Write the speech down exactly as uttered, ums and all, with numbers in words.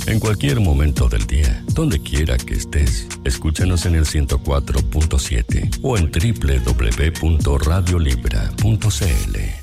En cualquier momento del día, donde quiera que estés, escúchanos en el ciento cuatro punto siete o en doble u doble u doble u punto radio libra punto c l.